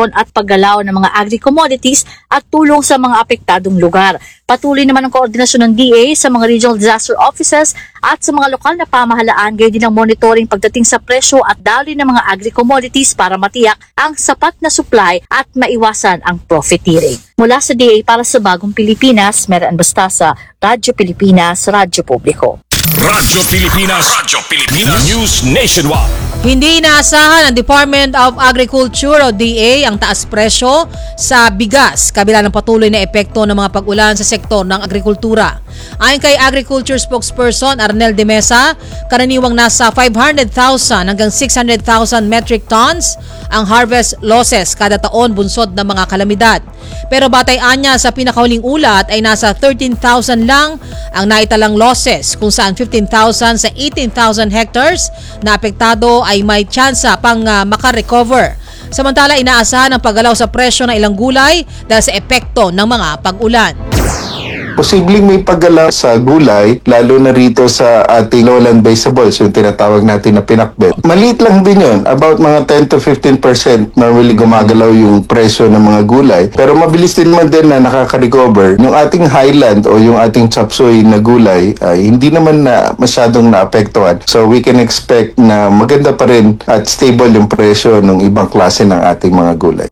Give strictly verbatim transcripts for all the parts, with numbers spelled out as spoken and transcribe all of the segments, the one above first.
impormasyon at paggalaw ng mga agri-commodities at tulong sa mga apektadong lugar. Patuloy naman ang koordinasyon ng D A sa mga regional disaster offices at sa mga lokal na pamahalaan, gayon din ang monitoring pagdating sa presyo at daloy ng mga agri-commodities para matiyak ang sapat na supply at maiwasan ang profiteering. Mula sa D A para sa Bagong Pilipinas, Meran Bastasa, Radyo Pilipinas, Radyo Publiko. Radyo Pilipinas, Radyo Pilipinas, News Nationwide. Hindi inaasahan ng Department of Agriculture o D A ang taas presyo sa bigas kabila ng patuloy na epekto ng mga pag-ulan sa sektor ng agrikultura. Ayon kay Agriculture Spokesperson Arnel de Mesa, karaniwang nasa five hundred thousand hanggang six hundred thousand metric tons ang harvest losses kada taon bunsod ng mga kalamidad. Pero batay anya sa pinakahuling ulat ay nasa thirteen thousand lang ang naitalang losses, kung saan fifteen thousand sa eighteen thousand hectares na apektado ay may tsansa pang uh, makarecover. Samantala, inaasahan ang paggalaw sa presyo ng ilang gulay dahil sa epekto ng mga pag-ulan. Posibleng may paggalaw sa gulay, lalo na rito sa ating lowland vegetables, yung tinatawag natin na pinakbet. Maliit lang din yun, about mga ten to fifteen percent normally gumagalaw yung presyo ng mga gulay. Pero mabilis din naman din na nakaka-recover. Yung ating highland o yung ating chapsuy na gulay, ay hindi naman na masyadong naapektuhan. So we can expect na maganda pa rin at stable yung presyo ng ibang klase ng ating mga gulay.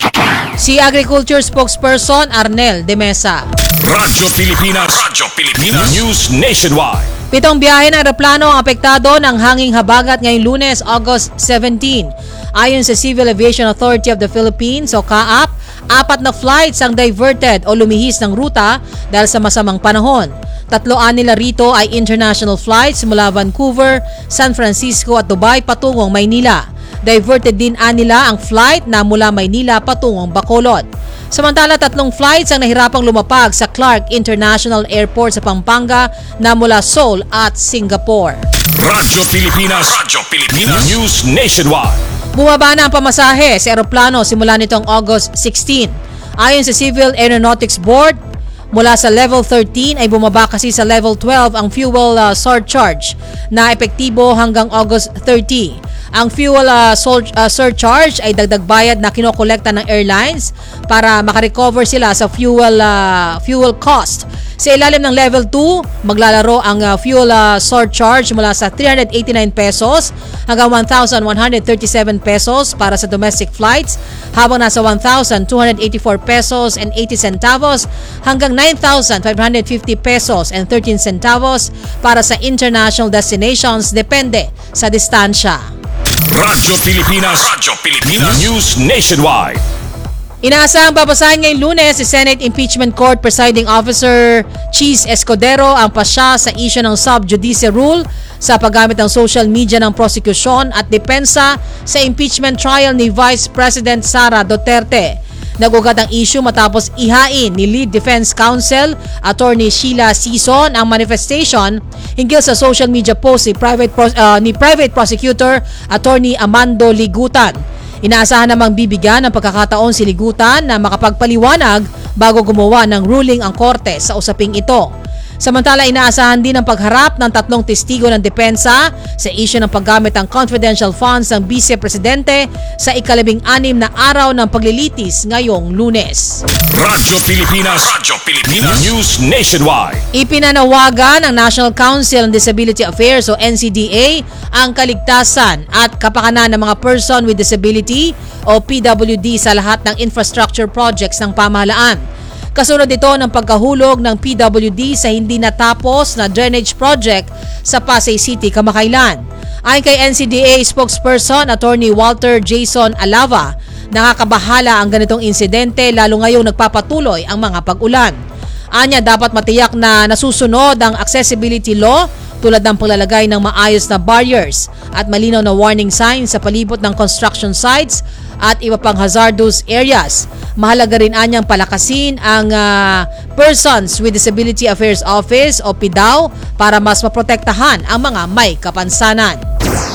Si Agriculture Spokesperson Arnel de Mesa. Radyo Pilipinas, Radyo Pilipinas, News Nationwide. Pitong biyahe ng aeroplano ang apektado ng hanging habagat ngayong Lunes, August seventeenth. Ayon sa Civil Aviation Authority of the Philippines o C A A P, apat na flights ang diverted o lumihis ng ruta dahil sa masamang panahon. Tatloan nila rito ay international flights mula Vancouver, San Francisco at Dubai patungong Maynila. Diverted din anila ang flight na mula Maynila patungong Bacolod. Samantala, tatlong flights ang nahirapang lumapag sa Clark International Airport sa Pampanga na mula Seoul at Singapore. Radyo Pilipinas, Radyo Pilipinas, News Nationwide. Bumaba na ang pamasahe sa eroplano simula nitong August sixteenth. Ayon sa Civil Aeronautics Board, mula sa level thirteen ay bumaba kasi sa level twelve ang fuel uh, surcharge na epektibo hanggang August thirtieth. Ang fuel uh, sur- uh, surcharge ay dagdag bayad na kinokolekta ng airlines para makarecover sila sa fuel uh, fuel cost. Sa ilalim ng level two, maglalaro ang uh, fuel uh, surcharge mula sa three hundred eighty-nine pesos hanggang one thousand one hundred thirty-seven pesos para sa domestic flights, habang nasa one thousand two hundred eighty-four pesos and eighty centavos hanggang nine thousand five hundred fifty pesos and thirteen centavos para sa international destinations, depende sa distansya. Radyo Pilipinas, Radyo Pilipinas, News Nationwide. Inaasahang babasahin ngayong Lunes si Senate Impeachment Court Presiding Officer Cheese Escudero ang pasya sa issue ng sub judice rule sa paggamit ng social media ng prosekusyon at depensa sa impeachment trial ni Vice President Sara Duterte. Nagugat ang issue matapos ihain ni Lead Defense Counsel Attorney Sheila Sison ang manifestation hinggil sa social media post ni Private, uh, ni Private Prosecutor Attorney Amando Ligutan. Inaasahan namang bibigyan ng pagkakataon si Ligutan na makapagpaliwanag bago gumawa ng ruling ang korte sa usaping ito. Samantala, inaasahan din ang pagharap ng tatlong testigo ng depensa sa issue ng paggamit ng confidential funds ng Vice Presidente sa ikalabing anim na araw ng paglilitis ngayong Lunes. Radyo Pilipinas, Radyo Pilipinas, News Nationwide. Ipinanawagan ng National Council on Disability Affairs o N C D A ang kaligtasan at kapakanan ng mga person with disability o P W D sa lahat ng infrastructure projects ng pamahalaan. Kasunod ito ng pagkahulog ng P W D sa hindi natapos na drainage project sa Pasay City kamakailan. Ayon kay N C D A spokesperson Attorney Walter Jason Alava, nakakabahala ang ganitong insidente lalo ngayong nagpapatuloy ang mga pag-ulan. Anya, dapat matiyak na nasusunod ang accessibility law tulad ng paglalagay ng maayos na barriers at malinaw na warning signs sa palibot ng construction sites at iba pang hazardous areas. Mahalaga rin anyang palakasin ang uh, Persons with Disability Affairs Office o P D A O para mas maprotektahan ang mga may kapansanan.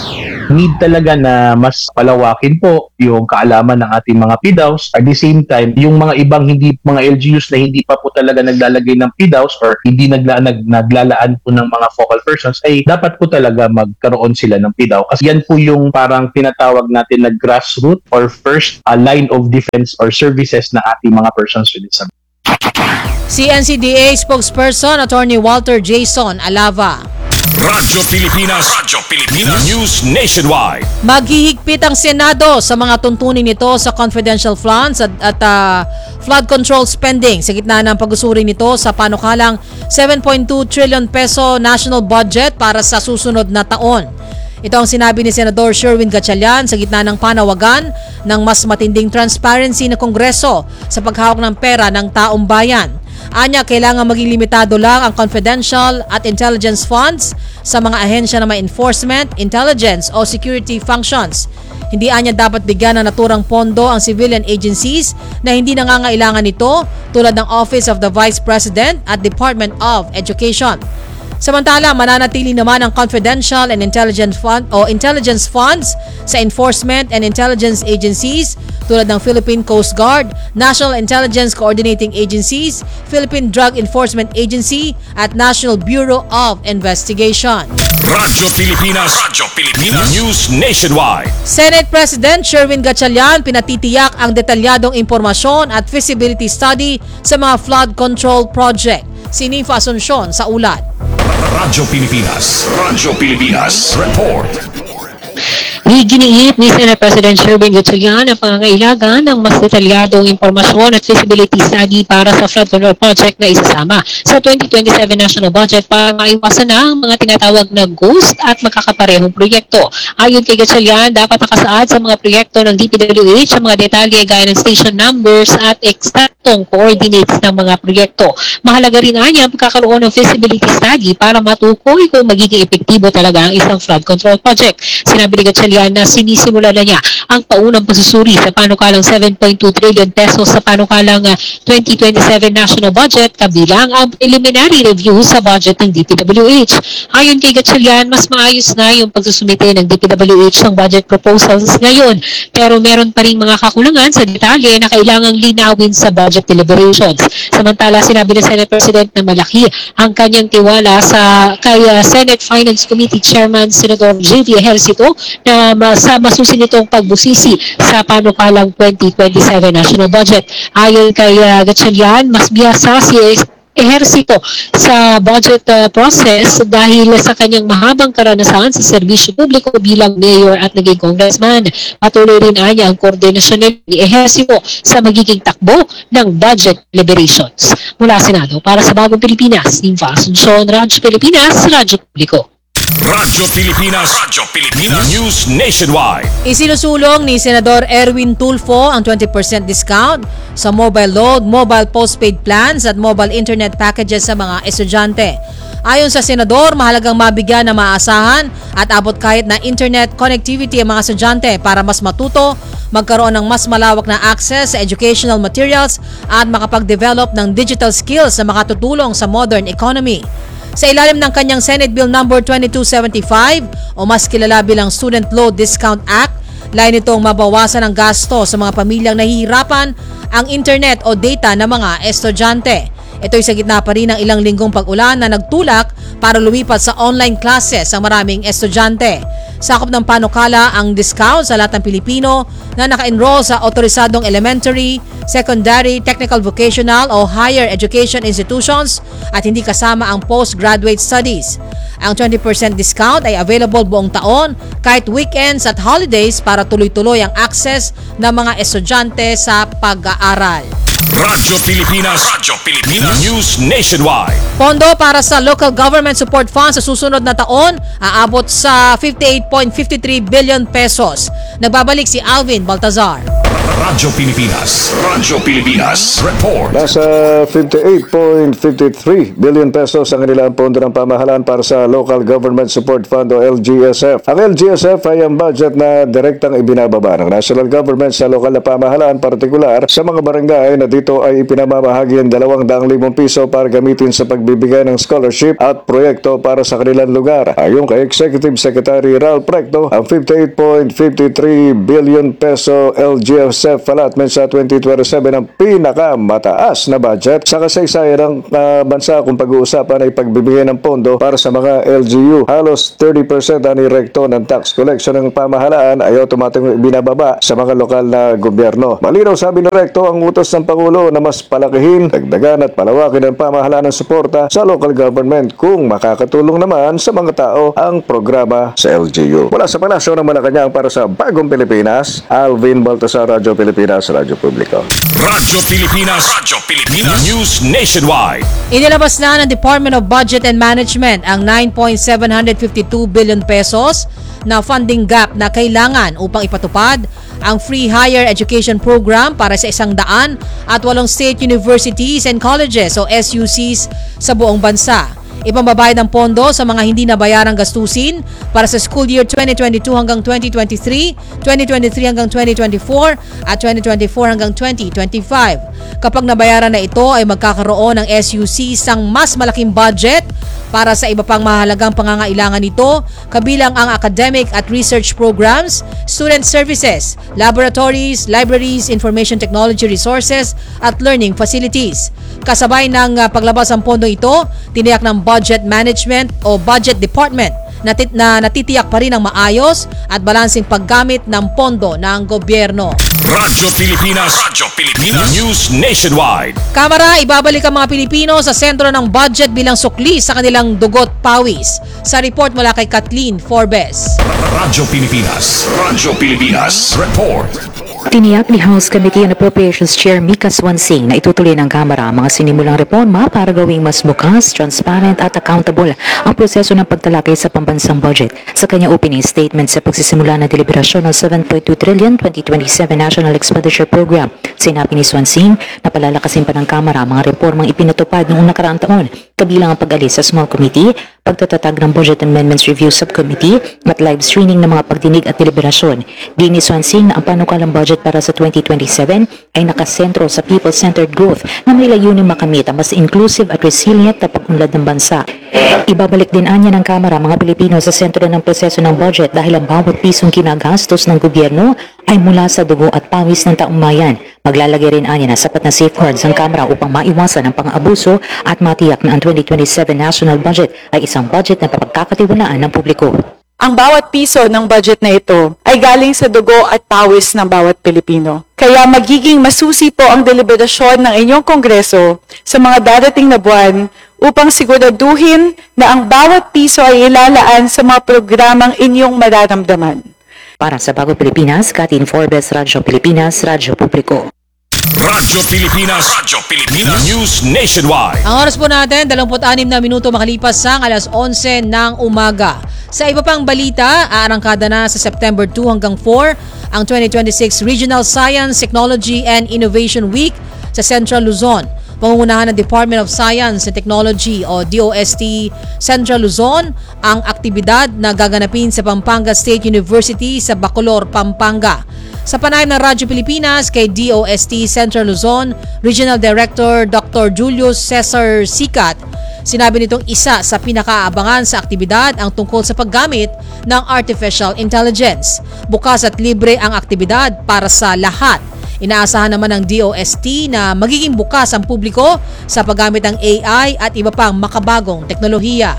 need talaga na mas palawakin po yung kaalaman ng ating mga P D A Os. At the same time, yung mga ibang hindi mga L G Us na hindi pa po talaga naglalagay ng P D A Os or hindi nagla, nag, naglalaan po ng mga focal persons, ay dapat po talaga magkaroon sila ng P D A O. Kasi yan po yung parang tinatawag natin na grassroots or first uh, line of defense or services na ating mga persons with disabilities. Si N C D A spokesperson Attorney Walter Jason Alava. Radyo Pilipinas. Radyo Pilipinas. News Nationwide. Maghihigpit ang Senado sa mga tuntunin nito sa confidential funds at, at uh, flood control spending sa gitna ng pag-usuri nito sa panukalang seven point two trillion peso national budget para sa susunod na taon. Ito ang sinabi ni Senador Sherwin Gatchalian sa gitna ng panawagan ng mas matinding transparency na Kongreso sa paghawak ng pera ng taong bayan. Anya, kailangan maging limitado lang ang confidential at intelligence funds sa mga ahensya na may enforcement, intelligence o security functions. Hindi anya dapat bigyan ng naturang pondo ang civilian agencies na hindi nangangailangan nito tulad ng Office of the Vice President at Department of Education. Samantala, mananatili naman ang confidential and intelligence fund o intelligence funds sa enforcement and intelligence agencies tulad ng Philippine Coast Guard, National Intelligence Coordinating Agencies, Philippine Drug Enforcement Agency at National Bureau of Investigation. Radyo Pilipinas. Radyo Pilipinas. News Nationwide. Senate President Sherwin Gatchalian pinatitiyak ang detalyadong impormasyon at feasibility study sa mga flood control project. Si Ninfa Asuncion sa ulat. Radyo Pilipinas. Radyo Pilipinas. Report. Iginiit ni Senate President Sherwin Gatchalian ang pangangailangan ng mas detalyadong impormasyon at feasibility study para sa flood control project na isasama sa twenty twenty-seven national budget para maiwasan na ang mga tinatawag na ghost at magkakaparehong proyekto. Ayon kay Gatchalian, dapat nakasaad sa mga proyekto ng D P W H ang mga detalye gaya ng station numbers at eksaktong coordinates ng mga proyekto. Mahalaga rin anya ang pagkakaroon ng feasibility study para matukoy kung magiging epektibo talaga ang isang flood control project. Sinabi ni Gatchalian na sinisimula na niya ang paunang pagsusuri sa panukalang seven point two trillion pesos sa panukalang uh, twenty twenty-seven national budget kabilang ang preliminary review sa budget ng D P W H. Ayon kay Gatchalian, mas maayos na yung pagsusumite ng D P W H ng budget proposals ngayon, pero meron pa rin mga kakulangan sa detalye na kailangang linawin sa budget deliberations. Samantala, sinabi ni Senate President na malaki ang kanyang tiwala sa kay uh, Senate Finance Committee Chairman Senator J V Ejercito na um, sa masusin itong pagbusisi sa panukalang twenty twenty-seven national budget. Ayon kay uh, Gatchalian, mas biyasa si Ejercito sa budget uh, process dahil sa kanyang mahabang karanasan sa serbisyo publiko bilang mayor at naging congressman. Patuloy rin anya ang koordinasyon ni Ejercito sa magiging takbo ng budget deliberations. Mula Senado, para sa Bagong Pilipinas, Ninfa Asuncion, Radyo Pilipinas, Radyo Publiko. Radyo Pilipinas. Radyo Pilipinas. News Nationwide. Isinusulong ni Senador Erwin Tulfo ang twenty percent discount sa mobile load, mobile postpaid plans at mobile internet packages sa mga estudyante. Ayon sa Senador, mahalagang mabigyan na maasahan at abot kahit na internet connectivity ang mga estudyante para mas matuto, magkaroon ng mas malawak na access sa educational materials at makapag-develop ng digital skills na makatutulong sa modern economy. Sa ilalim ng kanyang Senate Bill number twenty-two seventy-five o mas kilala bilang Student Loan Discount Act, layo nitong mabawasan ang gasto sa mga pamilyang nahihirapan ang internet o data ng mga estudyante. Ito'y sa gitna pa rin ng ilang linggong pag-ulan na nagtulak para lumipat sa online classes ang maraming estudyante. Sakop ng panukala ang discount sa lahat ng Pilipino na naka-enroll sa otorisadong elementary, secondary, technical vocational o higher education institutions at hindi kasama ang postgraduate studies. Ang twenty percent discount ay available buong taon kahit weekends at holidays para tuloy-tuloy ang access ng mga estudyante sa pag-aaral. Radyo Pilipinas. Radyo Pilipinas. News Nationwide. Pondo para sa Local Government Support Fund sa susunod na taon aabot sa fifty-eight point five three billion pesos. Nagbabalik si Alvin Baltazar. Radyo Pilipinas. Radyo Pilipinas. Report. Nasa fifty-eight point five three billion pesos ang kanilang pondo ng pamahalaan para sa Local Government Support Fund o L G S F. Ang L G S F ay ang budget na direktang ibinababa ng national government sa lokal na pamahalaan, partikular sa mga barangay na dito ay ipinamamahagi ang dalawang daang limang piso para gamitin sa pagbibigay ng scholarship at proyekto para sa kanilang lugar. Ayon kay Executive Secretary Ralph Recto, ang fifty-eight point five three billion peso L G S F allotment sa twenty twenty-seven ang pinakamataas na budget sa kasaysayan ng uh, bansa kung pag-uusapan ay pagbibigay ng pondo para sa mga L G U. Halos thirty percent ani Recto ng tax collection ng pamahalaan ay automatic binababa sa mga lokal na gobyerno. Malinaw, sabi ni Recto, ang utos ng Pangulo na mas palakihin, dagdagan at palawakin ang pamahalaan ng suporta sa local government kung makakatulong naman sa mga tao ang programa sa L G U. Mula sa Palasyo ng Malacanang para sa Bagong Pilipinas, Alvin Baltasar, Radyo Pilipinas, Radyo Publiko. Radyo Pilipinas. Radyo Pilipinas. News Nationwide. Inilabas na ng Department of Budget and Management ang nine point seven five two billion pesos na funding gap na kailangan upang ipatupad ang Free Higher Education Program para sa isang daan at walong state universities and colleges o S U Cs sa buong bansa. Ipambabayad ng pondo sa mga hindi nabayarang gastusin para sa school year twenty twenty-two hanggang twenty twenty-three, twenty twenty-three hanggang twenty twenty-four at twenty twenty-four hanggang twenty twenty-five. Kapag nabayaran na ito ay magkakaroon ng S U C isang mas malaking budget para sa iba pang mahalagang pangangailangan nito, kabilang ang academic at research programs, student services, laboratories, libraries, information technology resources at learning facilities. Kasabay ng uh, paglabas ng pondo ito, tiniyak ng Budget Management o Budget Department na, tit- na natitiyak pa rin ang maayos at balansing paggamit ng pondo ng gobyerno. Radyo Pilipinas. Radyo Pilipinas. News Nationwide. Kamara, ibabalik ang mga Pilipino sa sentro ng budget bilang sukli sa kanilang dugot pawis. Sa report mula kay Kathleen Forbes. Radyo Pilipinas. Radyo Pilipinas. Report. Tiniyak ni House Committee on Appropriations Chair Mika Swansing na itutuloy ng Kamara ang mga sinimulang reforma para gawing mas bukas, transparent at accountable ang proseso ng pagtalakay sa pambansang budget. Sa kanyang opening statement sa pagsisimula ng deliberasyon ng seven point two trillion twenty twenty-seven National Expenditure Program, sinabi ni Swansing na palalakasin pa ng Kamara ang mga reformang ipinatupad noong nakaraang taon, kabilang ang pag-alis sa Small Committee, pagtatatag ng Budget Amendments Review Subcommittee at live streaming ng mga pagdinig at deliberasyon. Di ni Swansing na ang panukalang budget para sa twenty twenty-seven ay nakasentro sa people-centered growth na may layuning makamit ang mas inclusive at resilient na pag-unlad ng bansa. Ibabalik din anya ng Kamara mga Pilipino sa sentro ng proseso ng budget dahil ang bawat pisong kinagastos ng gobyerno ay mula sa dugo at pawis ng taong bayan. Maglalagay rin anya na sapat na safeguards ang Kamara upang maiwasan ang pang-abuso at matiyak na ang twenty twenty-seven national budget ay isang budget na pagkakatiwalaan ng publiko. Ang bawat piso ng budget na ito ay galing sa dugo at pawis ng bawat Pilipino. Kaya magiging masusi po ang deliberasyon ng inyong Kongreso sa mga darating na buwan upang siguraduhin na ang bawat piso ay ilalaan sa mga programang inyong mararamdaman. Para sa Bagong Pilipinas, Kathleen Forbes, Radyo Pilipinas, Radyo Publiko. Radyo Pilipinas. Radyo Pilipinas. News Nationwide. Ang oras po natin, dalawampu't-anim na minuto makalipas sang alas onse ng umaga. Sa iba pang balita, aarangkada na sa September two hanggang four ang twenty twenty-six Regional Science, Technology and Innovation Week sa Central Luzon. Pangungunahan ng Department of Science and Technology o D O S T Central Luzon ang aktibidad na gaganapin sa Pampanga State University sa Bacolor, Pampanga. Sa panayam ng Radyo Pilipinas kay D O S T Central Luzon Regional Director Doctor Julius Cesar Sicat, sinabi nitong isa sa pinakaabangan sa aktibidad ang tungkol sa paggamit ng artificial intelligence. Bukas at libre ang aktibidad para sa lahat. Inaasahan naman ng D O S T na magiging bukas ang publiko sa paggamit ng A I at iba pang makabagong teknolohiya.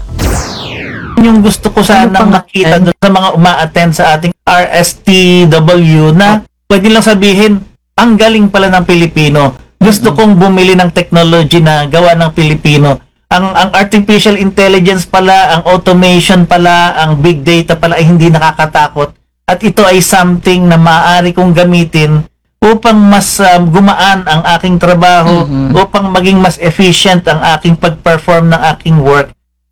Yung gusto ko sanang makita doon sa mga uma-attend sa ating R S T W na pwede lang sabihin, ang galing pala ng Pilipino. Gusto kong bumili ng technology na gawa ng Pilipino. Ang ang artificial intelligence pala, ang automation pala, ang big data pala ay hindi nakakatakot. At ito ay something na maaari kong gamitin upang mas um, gumaan ang aking trabaho, mm-hmm. upang maging mas efficient ang aking pag-perform ng aking work.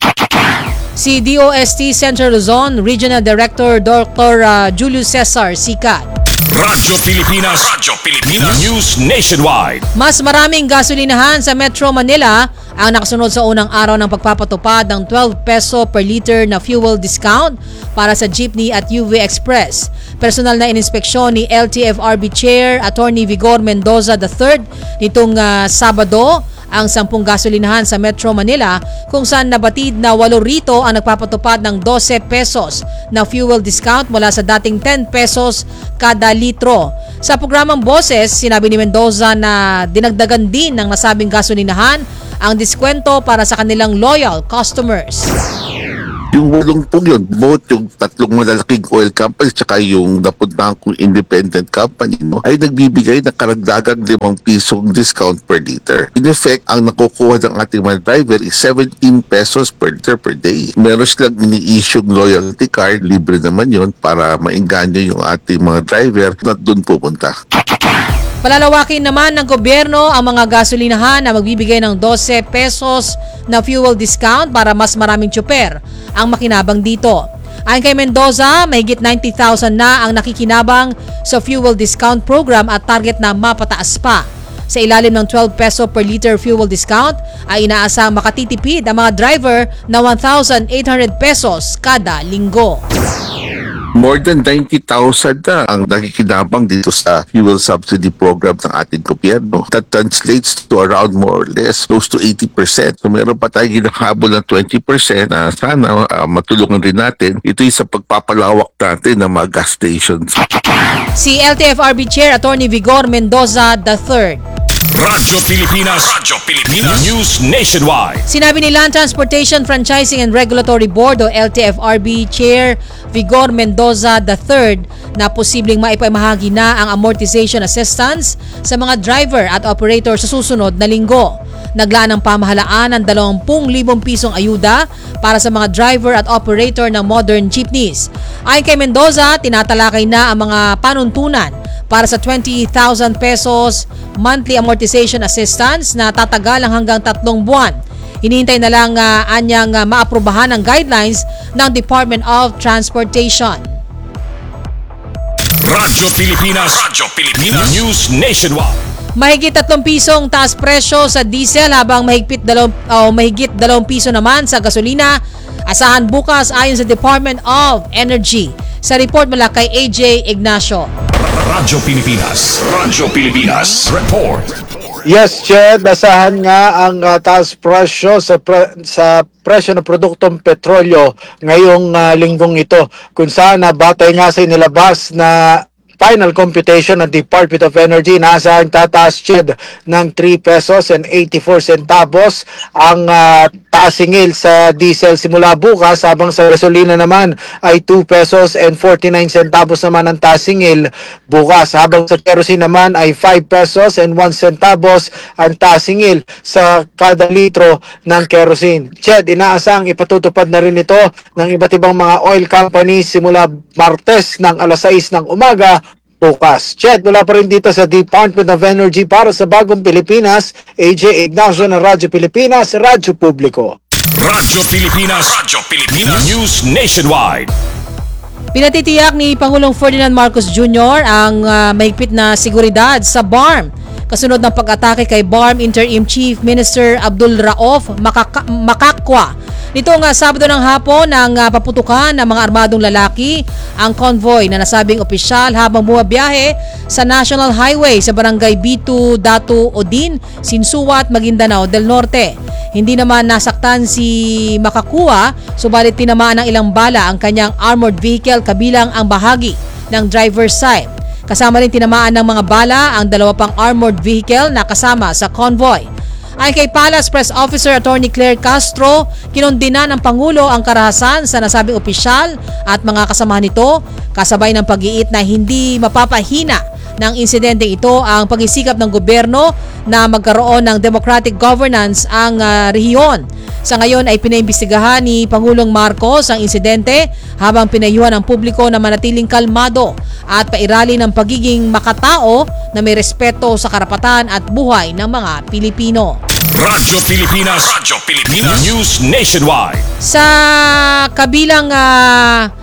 Si D O S T Central Luzon Regional Director Doctor Uh, Julius Cesar Sicat. Radyo Pilipinas. Radyo Pilipinas. News Nationwide. Mas maraming gasolinahan sa Metro Manila ang nakasunod sa unang araw ng pagpapatupad ng twelve peso per liter na fuel discount para sa jeepney at U V Express. Personal na ininspeksyon ni L T F R B Chair Attorney Vigor Mendoza the third nitong uh, Sabado ang sampung gasolinahan sa Metro Manila kung saan nabatid na walo rito ang nagpapatupad ng twelve pesos na fuel discount mula sa dating ten pesos kada litro. Sa programang Boses, sinabi ni Mendoza na dinagdagan din ng nasabing gasolinahan ang diskwento para sa kanilang loyal customers. Yung walong po yun, both yung tatlong malalaking oil companies tsaka yung napuntahan kong independent company, no, ay nagbibigay ng karagdagang limang pisong discount per liter. In effect, ang nakukuha ng ating mga driver is seventeen pesos per liter per day. Meron silang ini-issue loyalty card, libre naman yun para maingganyo yung ating mga driver na doon pupunta. Palalawakin naman ng gobyerno ang mga gasolinahan na magbibigay ng twelve pesos na fuel discount para mas maraming tsuper ang makinabang dito. Ayon kay Mendoza, mahigit ninety thousand na ang nakikinabang sa fuel discount program at target na mapataas pa. Sa ilalim ng twelve peso per liter fuel discount ay inaasang makatitipid ang mga driver na one thousand eight hundred pesos kada linggo. More than ninety thousand na ang nakikinabang dito sa fuel subsidy program ng ating gobyerno. That translates to around more or less close to eighty percent. So meron pa tayong hinahabol ng twenty percent na sana uh, matulungan rin natin. Ito yung sa pagpapalawak natin ng mga gas stations. Si L T F R B Chair Attorney Vigor Mendoza the third. Radyo Pilipinas. Radyo Pilipinas. News Nationwide. Sinabi ni Land Transportation Franchising and Regulatory Board o L T F R B Chair Vigor Mendoza the third na posibleng maipamahagi na ang amortization assistance sa mga driver at operator sa susunod na linggo. Naglaan ng pamahalaan ng dalawampu libong pisong ayuda para sa mga driver at operator ng modern jeepneys. Ayon kay Mendoza, tinatalakay na ang mga panuntunan para sa twenty thousand pesos monthly amortization assistance na tatagalang hanggang tatlong buwan. Hinihintay na lang uh, anyang uh, maaprubahan ang guidelines ng Department of Transportation. Radyo Pilipinas. Radyo Pilipinas. News Nationwide. Mahigit tatlong pisong taas presyo sa diesel habang mahigpit dalawang, oh, mahigit dalawang piso naman sa gasolina. Asahan bukas ayon sa Department of Energy. Sa report mula kay A J Ignacio. Radyo Pilipinas. Radyo Pilipinas. Report. Yes, Ched, asahan nga ang uh, taas presyo sa, pre- sa presyo ng produktong petrolyo ngayong uh, linggong ito, kung saan uh, batay nga sa inilabas na final computation ng Department of Energy, naasahan tataas, Ched, ng three pesos and eighty-four centavos ang uh, taasingil sa diesel simula bukas, habang sa gasolina naman ay two pesos and forty-nine centavos naman ang taasingil bukas, habang sa kerosene naman ay five pesos and one centavos ang taasingil sa kada litro ng kerosene. Ched, inaasang ipatutupad na rin ito ng iba't ibang mga oil companies simula Martes ng alas sais ng umaga bukas. Ched, mula pa rin dito sa Department of Energy para sa Bagong Pilipinas, A J Ignacio ng Radyo Pilipinas, Radyo Publiko. Radyo Pilipinas. Radyo Pilipinas. News Nationwide. Pinatitiyak ni Pangulong Ferdinand Marcos Junior ang uh, mahigpit na seguridad sa B A R M kasunod ng pag-atake kay B A R M Interim Chief Minister Abdul Rauf Makaka- Makakwa. Nito nga Sabado ng hapon nang uh, paputukan ng mga armadong lalaki ang convoy na nasabing opisyal habang bumabiyahe sa National Highway sa Barangay B two Datu Odin, Sinsuat, Maguindanao del Norte. Hindi naman nasaktan si Makakwa, subalit tinamaan ng ilang bala ang kanyang armored vehicle kabilang ang bahagi ng driver's side. Kasama rin tinamaan ng mga bala ang dalawa pang armored vehicle na kasama sa convoy. Ayon kay Palace Press Officer Attorney Claire Castro, kinondena ng Pangulo ang karahasan sa nasabing opisyal at mga kasamahan nito, kasabay ng pag-iit na hindi mapapahina ng insidente ito ang pag-isikap ng gobyerno na magkaroon ng democratic governance ang uh, rehiyon. Sa ngayon ay pinaimbestigahan ni Pangulong Marcos ang insidente habang pinayuhan ang publiko na manatiling kalmado at pairali ng pagiging makatao na may respeto sa karapatan at buhay ng mga Pilipino. Radyo Pilipinas. Radyo Pilipinas. News Nationwide. Sa kabilang uh,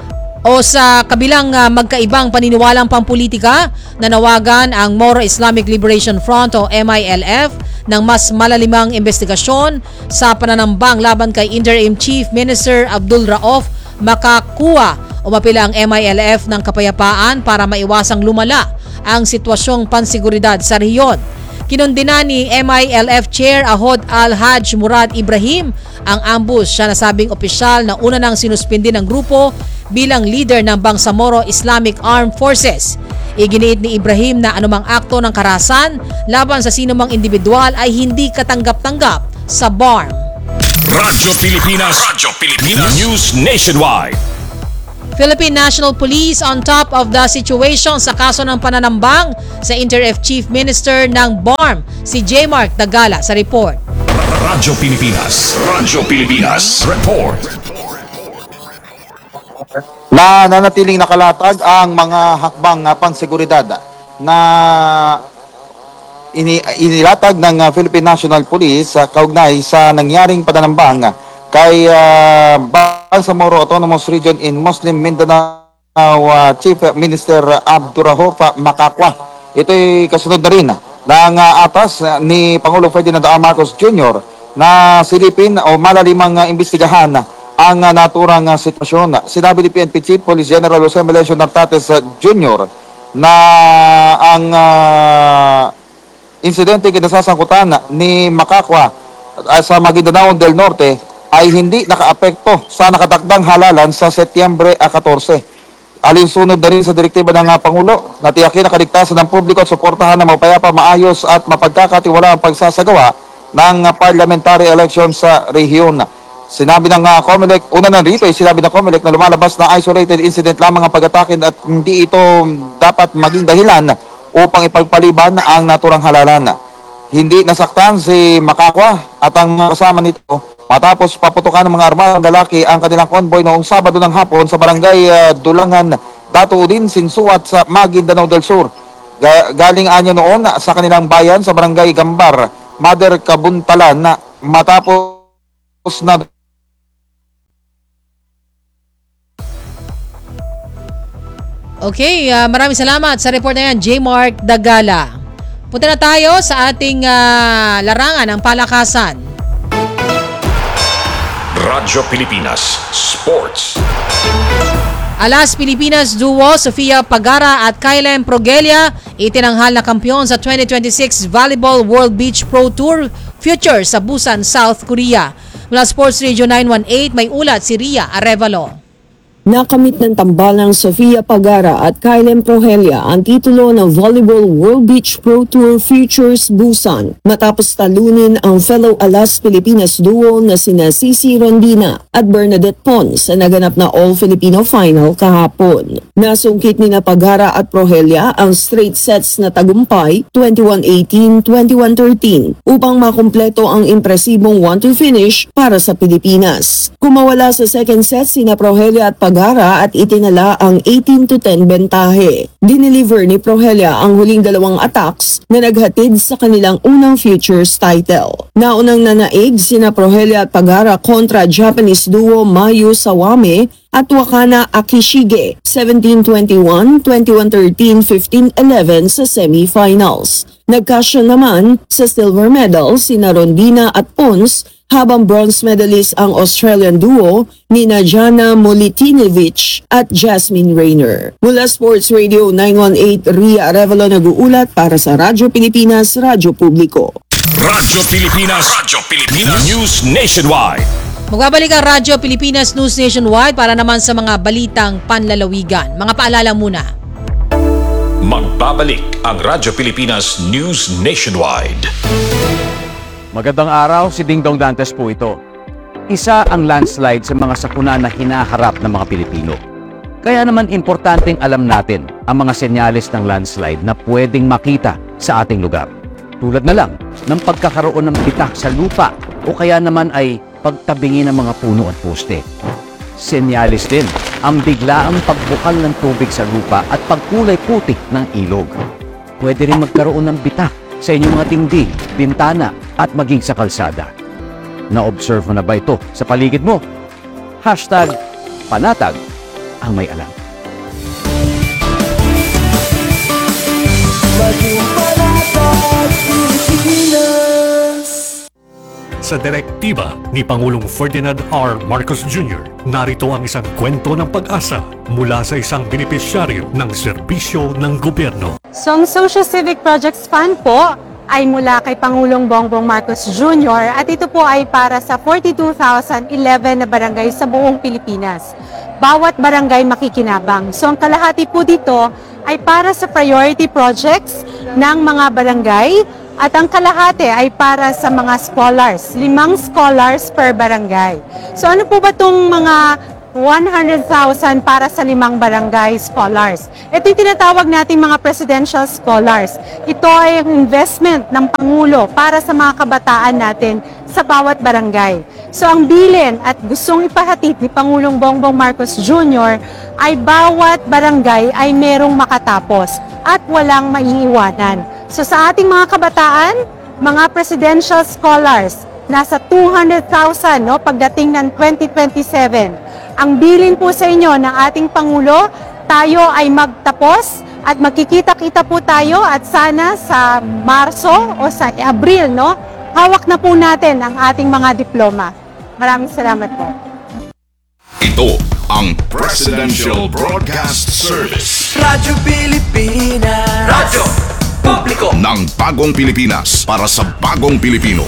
O sa kabilang uh, magkaibang paniniwalang pampolitika, nanawagan ang Moro Islamic Liberation Front o M I L F ng mas malalimang investigasyon sa pananambang laban kay Interim Chief Minister Abdul Rauf Makakuwa. Umapila ang M I L F ng kapayapaan para maiwasang lumala ang sitwasyong panseguridad sa rehiyon. Kinundina ni M I L F Chair Ahod Al-Haj Murad Ibrahim ang ambush. Siya nasabing opisyal na una nang sinuspindi ng grupo bilang leader ng Bangsamoro Islamic Armed Forces. Iginiit ni Ibrahim na anumang akto ng karahasan laban sa sinumang individual ay hindi katanggap-tanggap sa B A R M. Radyo Pilipinas, Radyo Pilipinas News Nationwide. Philippine National Police on top of the situation sa kaso ng pananambang sa Inter-F Chief Minister ng B A R M, si J. Mark Dagala sa report. Radyo Pilipinas, Radyo Pilipinas Report. Na nanatiling nakalatag ang mga hakbang uh, panseguridad na ini inilatag ng uh, Philippine National Police uh, kaugnay sa nangyaring pananambang kay uh, Bangsamoro Autonomous Region in Muslim Mindanao uh, Chief Minister Abdul Rauf Makakuwa. Ito'y kasunod na rin ng uh, atas uh, ni Pangulong Ferdinand R. Marcos Junior na silipin o malalimang uh, imbestigahan ang uh, naturang uh, sitwasyon. Sinabi ni P N P Chief Police General Jose Melesio Nartates uh, Junior na ang uh, insidente kinasasangkutan ni Makakuwa uh, sa Maguindanao del Norte ay hindi nakaapekto sa nakatakdang halalan sa Setyembre fourteen. Alinsunod na rin sa direktiba ng uh, Pangulo na tiyakin na kaligtasan ng publiko at suportahan na mapayapa, maayos at mapagkakatiwala ang pagsasagawa ng uh, parliamentary election sa rehiyon. Sinabi ng uh, COMELEC, una na rito ay sinabi ng COMELEC na lumalabas na isolated incident lamang ang pag-atakin at hindi ito dapat maging dahilan upang ipagpaliban ang naturang halalan. Hindi nasaktan si Makakuwa at ang kasama nito matapos paputukan ng mga armadong lalaki ang kanilang convoy noong Sabado ng hapon sa barangay uh, Dulangan, Datuudin, Sinsuat sa Maguindanao del Sur. Ga- galing anya noon sa kanilang bayan sa barangay Gambar, Mother Kabuntalan na matapos na Okay, uh, maraming salamat sa report na yan, J. Mark Dagala. Punta na tayo sa ating uh, larangan ng palakasan. Radyo Pilipinas Sports. Alas Pilipinas duo Sofia Pagara at Kylem Progelia itinanghal na kampiyon sa twenty twenty-six Volleyball World Beach Pro Tour Future sa Busan, South Korea. Mula Sports Radio nine one eight, may ulat si Ria Arevalo. Nakamit ng tambalang Sofia Pagara at Kylem Progelia ang titulo ng Volleyball World Beach Pro Tour Futures Busan matapos talunin ang fellow Alas Pilipinas duo na sina Cici Rondina at Bernadette Pons sa naganap na All-Filipino Final kahapon. Nasungkit ni na Pagara at Progelia ang straight sets na tagumpay twenty-one eighteen, twenty-one thirteen upang makumpleto ang impresibong one two finish para sa Pilipinas. Kumawala sa second set sina Progelia at Pagara at itinala ang eighteen to ten bentahe. Dineliver ni Progelia ang huling dalawang attacks na naghatid sa kanilang unang futures title. Naunang nanaig sina Progelia at Pagara kontra Japanese duo Mayu Sawame at Wakana Akishige seventeen twenty-one, twenty-one thirteen, fifteen eleven sa semifinals. Nagkasya naman sa silver medal sina Rondina at Pons habang bronze medalist ang Australian duo ni Jana Molitinovich at Jasmine Rayner. Mula Sports Radio nine one eight, Ria Arevalo nag-uulat para sa Radyo Pilipinas, Radyo Publiko. Radyo Pilipinas, Radyo Pilipinas News Nationwide. Magbabalik ang Radyo Pilipinas News Nationwide para naman sa mga balitang panlalawigan. Mga paalala muna. Magbabalik ang Radyo Pilipinas News Nationwide. Magandang araw, si Dingdong Dantes po ito. Isa ang landslide sa mga sakuna na hinaharap ng mga Pilipino. Kaya naman importanteng alam natin ang mga senyales ng landslide na pwedeng makita sa ating lugar. Tulad na lang ng pagkakaroon ng bitak sa lupa o kaya naman ay pagtabingi ng mga puno at poste. Senyales din ang biglaang pagbukal ng tubig sa lupa at pagkulay puti ng ilog. Pwede rin magkaroon ng bitak sa inyong mga dingding, bintana at maging sa kalsada. Na-observe mo na ba ito sa paligid mo? Hashtag panatag ang may alam. Sa direktiba ni Pangulong Ferdinand R. Marcos Junior, narito ang isang kwento ng pag-asa mula sa isang benepisyaryo ng serbisyo ng gobyerno. So, ang Social Civic Projects Fund po ay mula kay Pangulong Bongbong Marcos Junior at ito po ay para sa forty-two thousand eleven na barangay sa buong Pilipinas. Bawat barangay makikinabang. So, ang kalahati po dito ay para sa priority projects ng mga barangay at ang kalahati ay para sa mga scholars, limang scholars per barangay. So ano po ba itong mga one hundred thousand para sa limang barangay scholars? Ito yung tinatawag nating mga presidential scholars. Ito ay investment ng Pangulo para sa mga kabataan natin sa bawat barangay. So ang bilin at gustong ipahatid ni Pangulong Bongbong Marcos Junior ay bawat barangay ay merong makatapos at walang maiiwanan. So sa ating mga kabataan, mga presidential scholars, nasa two hundred thousand no, pagdating ng twenty twenty-seven. Ang bilin po sa inyo ng ating Pangulo, tayo ay magtapos at magkikita-kita po tayo at sana sa Marso o sa Abril, no, hawak na po natin ang ating mga diploma. Maraming salamat po. Ito ang Presidential Broadcast Service. Radyo Pilipinas. Radyo Publiko ng Bagong Pilipinas para sa Bagong Pilipino.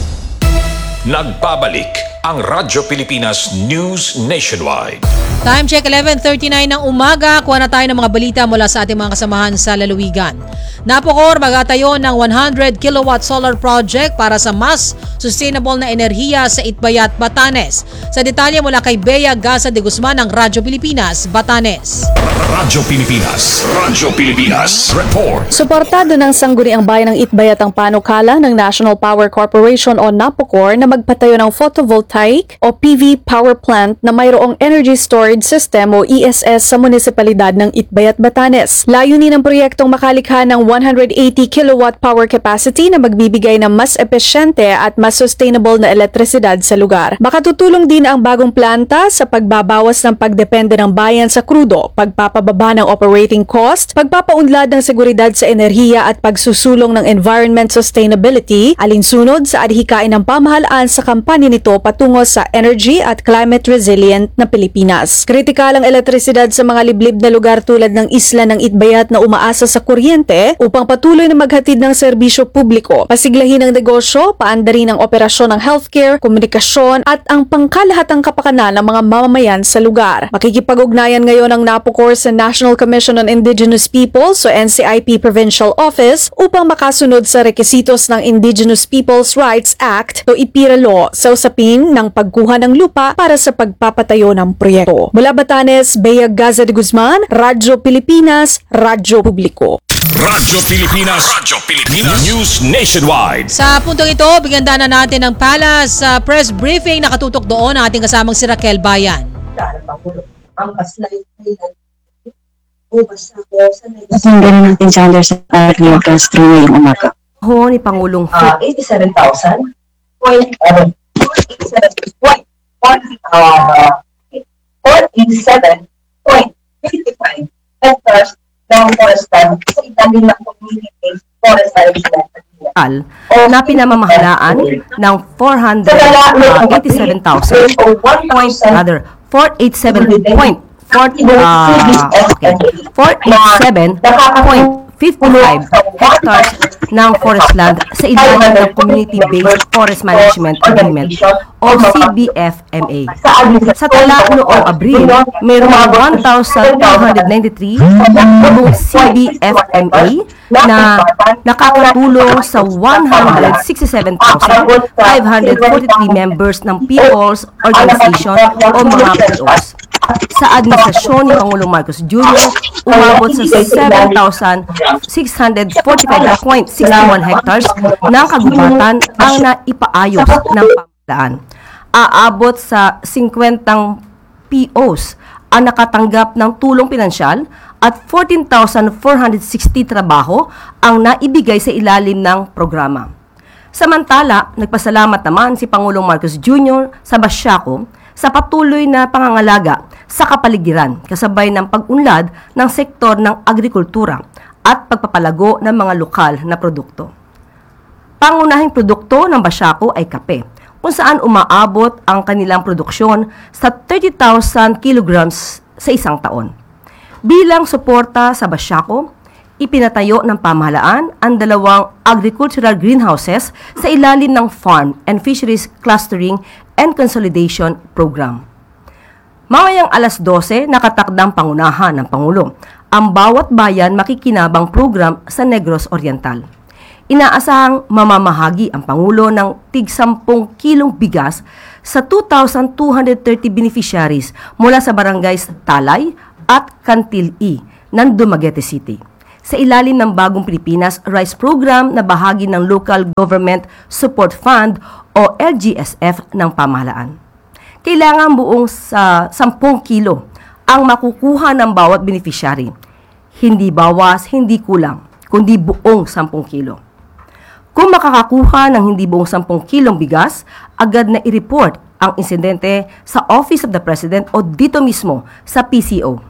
Nagbabalik ang Radyo Pilipinas News Nationwide. Time check eleven thirty-nine ng umaga. Kuha na tayo ng mga balita mula sa ating mga kasamahan sa lalawigan. Napocor magatayo ng one hundred kilowatt solar project para sa mas sustainable na enerhiya sa Itbayat, Batanes. Sa detalye mula kay Bea Gaza de Guzman ng Radyo Pilipinas, Batanes. Radyo Pilipinas. Radyo Pilipinas. Report. Suportado ng sangguniang bayan ng Itbayat ang panukala ng National Power Corporation o NAPOCOR na magpatayo ng photovoltaic o P V power plant na mayroong energy storage system o E S S sa munisipalidad ng Itbayat, Batanes. Layunin ng proyektong makalikha ng one hundred eighty kilowatt power capacity na magbibigay ng mas epesyente at mas sustainable na elektrisidad sa lugar. Makatutulong din ang bagong planta sa pagbabawas ng pagdepende ng bayan sa krudo, pagpapababa ng operating cost, pagpapaunlad ng seguridad sa enerhiya at pagsusulong ng environment sustainability, alinsunod sa adhikain ng pamahalaan sa kampanya nito patungo sa energy at climate resilient na Pilipinas. Kritikal ang elektrisidad sa mga liblib na lugar tulad ng isla ng Itbayat na umaasa sa kuryente upang patuloy na maghatid ng serbisyo publiko, pasiglahin ang negosyo, paandarin ang operasyon ng healthcare, komunikasyon at ang pangkalahatang kapakanan ng mga mamamayan sa lugar. Makikipag-ugnayan ngayon ang NAPOCOR sa National Commission on Indigenous Peoples o N C I P Provincial Office upang makasunod sa rekisitos ng Indigenous Peoples Rights Act o I P I R A Law sa usapin ng pagkuha ng lupa para sa pagpapatayo ng proyekto. Mula Batanes, Bea Gaza de Guzman, Radyo Pilipinas, Radyo Publiko. Radyo Pilipinas. Radyo Pilipinas News Nationwide. Sa puntong ito, bigyan na natin ng pala sa press briefing. Nakatutok doon ang ating kasamang si Raquel Bayan. Pakinggan natin si Anderson Arleo Castro ngayong umaga. Ho ni Pangulong uh, eighty-seven thousand point eighty-seven point fifty-five hectares ng forest land sa italim ng community-based forest management na pinamamahalaan ng four hundred eighty-seven thousand point rather four eighty-seven point forty uh, okay four eighty-seven point fifty-five hectares ng forest land sa ilalim ng Community-Based Forest Management Agreement o C B F M A. Sa tala noong Abril, mayroong one thousand two hundred ninety-three C B F M A na nakakatulong sa one hundred sixty-seven thousand five hundred forty-three members ng People's Organization o mga P Os. Sa administrasyon ni Pangulong Marcos Junior, umabot sa seven thousand six hundred forty-five point six one hectares ng kagubatan ang naipaayos ng pamahalaan. Aabot sa fifty P Os ang nakatanggap ng tulong pinansyal at fourteen thousand four hundred sixty trabaho ang naibigay sa ilalim ng programa. Samantala, nagpasalamat naman si Pangulong Marcos Junior sa Basyako sa patuloy na pangangalaga sa kapaligiran kasabay ng pag-unlad ng sektor ng agrikultura at pagpapalago ng mga lokal na produkto. Pangunahing produkto ng Basiaco ay kape, kung saan umaabot ang kanilang produksyon sa thirty thousand kilograms sa isang taon. Bilang suporta sa Basiaco, ipinatayo ng pamahalaan ang dalawang agricultural greenhouses sa ilalim ng Farm and Fisheries Clustering and Consolidation Program. Mamayang alas dose, nakatakdang pangunahan ng Pangulo ang bawat bayan makikinabang program sa Negros Oriental. Inaasahang mamamahagi ang Pangulo ng tig sampung kilong bigas sa two thousand two hundred thirty beneficiaries mula sa barangays Talay at Cantil-I ng Dumaguete City, sa ilalim ng Bagong Pilipinas Rice Program na bahagi ng Local Government Support Fund o L G S F ng pamahalaan. Kailangan buong sa sampung kilo ang makukuha ng bawat beneficiary. Hindi bawas, hindi kulang, kundi buong sampung kilo. Kung makakakuha ng hindi buong sampung kilong bigas, agad na i-report ang insidente sa Office of the President o dito mismo sa P C O.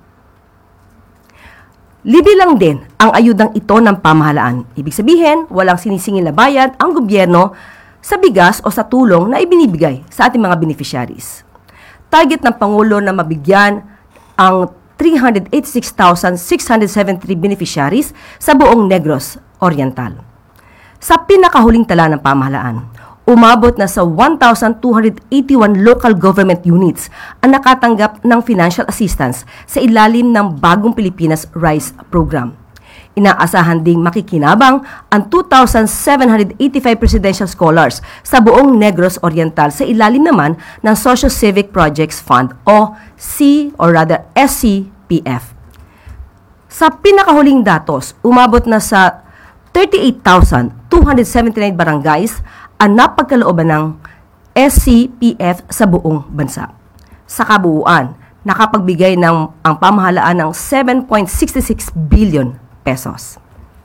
Libre lang din ang ayudang ito ng pamahalaan. Ibig sabihin, walang sinisingil na bayad ang gobyerno sa bigas o sa tulong na ibinibigay sa ating mga beneficiaries. Target ng Pangulo na mabigyan ang three hundred eighty-six thousand six hundred seventy-three beneficiaries sa buong Negros Oriental. Sa pinakahuling tala ng pamahalaan, umabot na sa one thousand two hundred eighty-one local government units ang nakatanggap ng financial assistance sa ilalim ng Bagong Pilipinas Rice Program. Inaasahan ding makikinabang ang two thousand seven hundred eighty-five presidential scholars sa buong Negros Oriental sa ilalim naman ng Social Civic Projects Fund o C or rather S C P F. Sa pinakahuling datos, umabot na sa thirty-eight thousand two hundred seventy-nine barangays ang napagkalooban ng S C P F sa buong bansa. Sa kabuuan, nakapagbigay ng ang pamahalaan ng seven point six six billion pesos.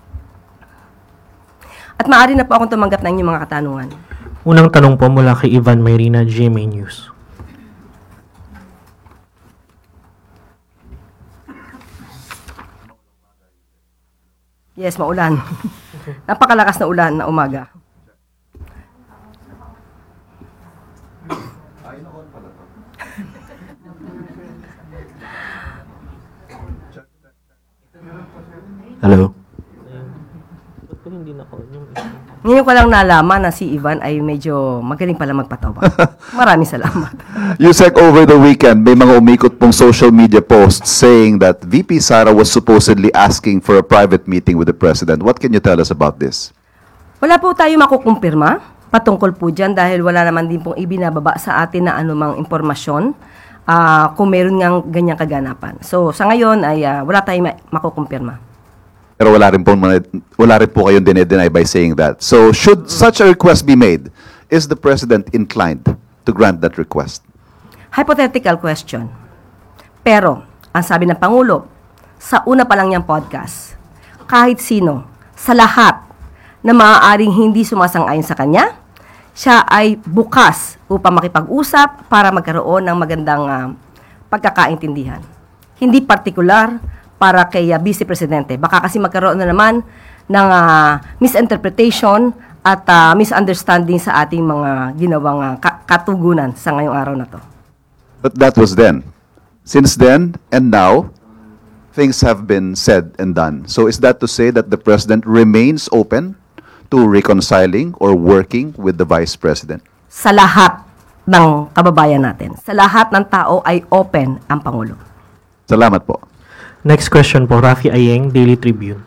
At maaari na po akong tumanggap ng inyong mga katanungan. Unang tanong po mula kay Ivan Mayrina, G M A News. Yes, maulan. Napakalakas na ulan na umaga. Hello? Ngayon ko lang nalaman na si Ivan ay medyo magaling pala magpatawa. Maraming salamat. Yusek, over the weekend, may mga umikot pong social media posts saying that V P Sara was supposedly asking for a private meeting with the President. What can you tell us about this? Wala po tayo makukumpirma patungkol po dyan dahil wala naman din pong ibinababa sa atin na anumang impormasyon uh, kung meron ngang ganyang kaganapan. So sa ngayon ay uh, wala tayong ma- makukumpirma. Pero wala rin po, wala rin po kayong dinedeny by saying that. So, should such a request be made, is the President inclined to grant that request? Hypothetical question. Pero, ang sabi ng Pangulo, sa una pa lang niyang podcast, kahit sino, sa lahat na maaaring hindi sumasang-ayon sa kanya, siya ay bukas upang makipag-usap para magkaroon ng magandang uh, pagkakaintindihan. Hindi partikular para kay uh, Vice Presidente. Baka kasi magkaroon na naman ng uh, misinterpretation at uh, misunderstanding sa ating mga ginawang uh, ka- katugunan sa ngayong araw na to. But that was then. Since then and now, things have been said and done. So is that to say that the President remains open to reconciling or working with the Vice President? Sa lahat ng kababayan natin, sa lahat ng tao ay open ang Pangulo. Salamat po. Next question po, Rafi Ayeng, Daily Tribune.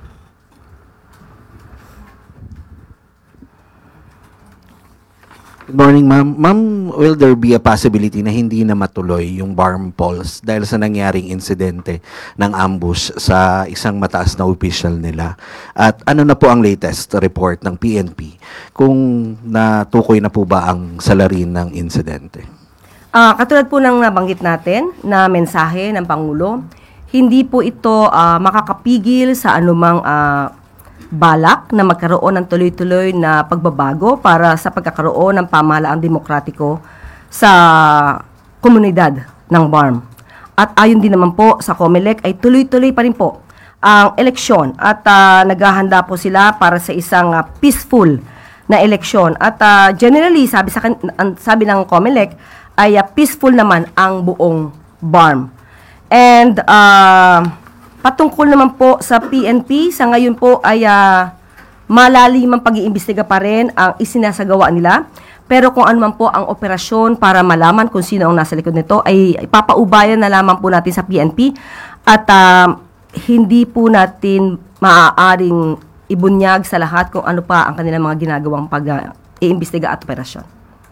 Good morning, ma'am. Ma'am, will there be a possibility na hindi na matuloy yung Barm Polls dahil sa nangyaring insidente ng ambush sa isang mataas na official nila? At ano na po ang latest report ng P N P kung natukoy na po ba ang salarin ng insidente? Uh, katulad po ng nabanggit natin na mensahe ng Pangulo, hindi po ito uh, makakapigil sa anumang uh, balak na magkaroon ng tuloy-tuloy na pagbabago para sa pagkakaroon ng pamahalaang demokratiko sa komunidad ng Barm. At ayon din naman po sa COMELEC ay tuloy-tuloy pa rin po ang eleksyon at uh, naghahanda po sila para sa isang uh, peaceful na eleksyon. At uh, generally, sabi, sa, sabi ng COMELEC, ay uh, peaceful naman ang buong B A R M. And uh, patungkol naman po sa P N P, sa ngayon po ay uh, malalim ang pag-iimbestiga pa rin ang isinasagawa nila. Pero kung ano man po ang operasyon para malaman kung sino ang nasa likod nito, ay ipapaubayan na lamang po natin sa P N P at uh, hindi po natin maaaring ibunyag sa lahat kung ano pa ang kanilang mga ginagawang pag-iimbestiga uh, at operasyon.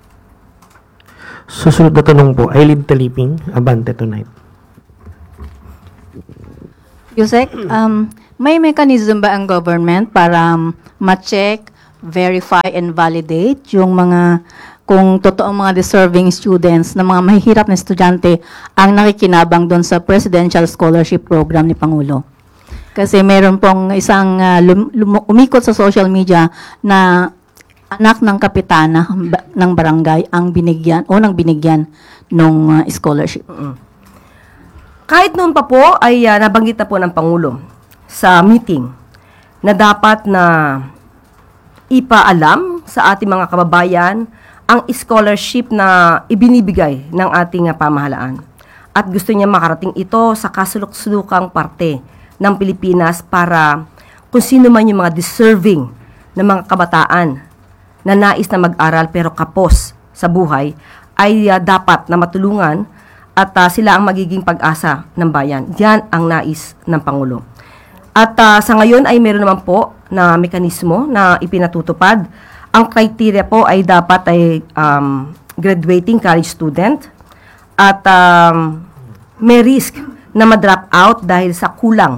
Susunod na tanong po, Eileen Taliping, Abante Tonight. Yusek, um, may mechanism ba ang government para um, ma-check, verify, and validate yung mga, kung totoong mga deserving students na mga mahihirap na estudyante ang nakikinabang doon sa Presidential Scholarship Program ni Pangulo? Kasi meron pong isang uh, lum- lum- umikot sa social media na anak ng kapitana ba- ng barangay ang binigyan o nang binigyan ng uh, scholarship. Mm-hmm. Kahit noon pa po ay uh, nabanggit na po ng Pangulo sa meeting na dapat na ipaalam sa ating mga kababayan ang scholarship na ibinibigay ng ating uh, pamahalaan. At gusto niya makarating ito sa kasulok-sulukang parte ng Pilipinas para kung sino man yung mga deserving na mga kabataan na nais na mag-aral pero kapos sa buhay ay uh, dapat na matulungan at uh, sila ang magiging pag-asa ng bayan. Yan ang nais ng Pangulo. At uh, sa ngayon ay meron naman po na mekanismo na ipinatutupad. Ang criteria po ay dapat ay um, graduating college student at um, may risk na ma-drop out dahil sa kulang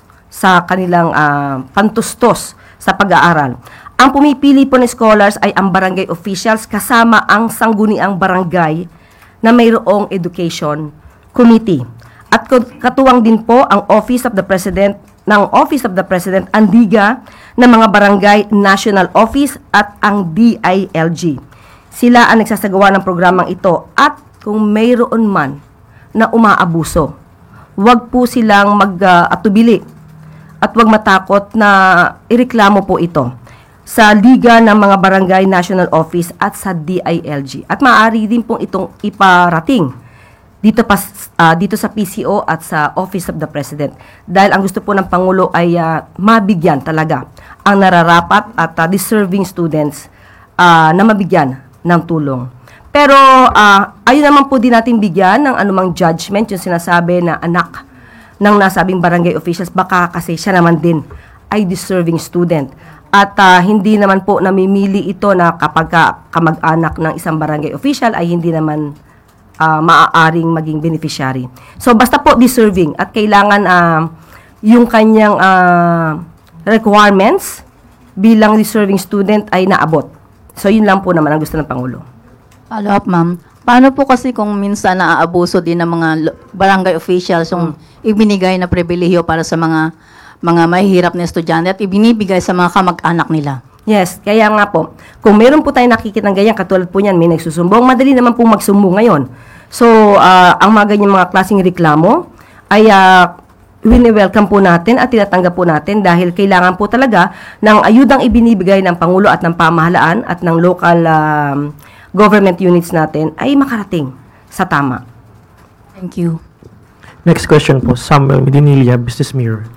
sa kanilang uh, pantustos sa pag-aaral. Ang pumipili po ng scholars ay ang barangay officials kasama ang sangguniang barangay na mayroong education committee. At katuwang din po ang Office of the President ng Office of the President, ang D I G A ng mga barangay national office at ang D I L G. Sila ang nagsasagawa ng programang ito at kung mayroon man na umaabuso, huwag po silang mag-atubili at huwag matakot na ireklamo po ito sa Liga ng mga Barangay National Office at sa D I L G. At maaari din pong itong iparating dito pa uh, dito sa P C O at sa Office of the President. Dahil ang gusto po ng Pangulo ay uh, mabigyan talaga ang nararapat at uh, deserving students uh, na mabigyan ng tulong. Pero uh, ayun naman po din natin bigyan ng anumang judgment yung sinasabi na anak ng nasabing barangay officials, baka kasi siya naman din ay deserving student. At uh, hindi naman po namimili ito na kapag ka, kamag-anak ng isang barangay official ay hindi naman uh, maaaring maging beneficiary. So basta po deserving at kailangan uh, yung kanyang uh, requirements bilang deserving student ay naabot. So yun lang po naman ang gusto ng Pangulo. Follow up, ma'am. Paano po kasi kung minsan naaabuso din ng mga barangay officials yung hmm. ibinigay na pribilehiyo para sa mga mga mahihirap na estudyante at ibinibigay sa mga kamag-anak nila? Yes, kaya nga po. Kung meron po tayong nakikita ng ganyan, katulad po niyan, may nagsusumbong, madali naman po magsumbong ngayon. So, uh, ang mga ganyan mga klaseng reklamo ay uh, wini-welcome po natin at tinatanggap po natin dahil kailangan po talaga ng ayudang ibinibigay ng Pangulo at ng pamahalaan at ng local uh, government units natin ay makarating sa tama. Thank you. Next question po, Samuel Medinilla, Business Mirror.